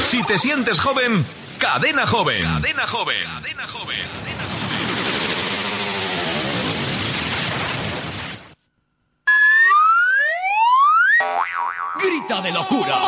Si te sientes joven, Cadena Joven. Cadena Joven. Cadena Joven. Grita de locura.